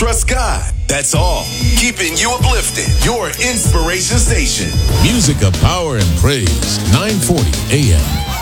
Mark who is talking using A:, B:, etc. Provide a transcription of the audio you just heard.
A: trust God. That's all. Keeping you uplifted. Your inspiration station.
B: Music of power and praise. 940 AM.